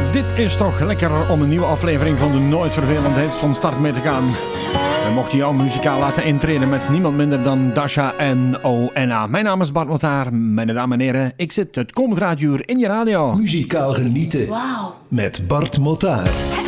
Dit is toch lekker om een nieuwe aflevering van de Nooit Vervelendheid van start mee te gaan. We mochten jou muzikaal laten intreden met niemand minder dan Dasha en ONA. Mijn naam is Bart Motaar. Mijn dames en heren, ik zit het komend raaduur in je radio. Muzikaal genieten. Wauw. Met Bart Motaar.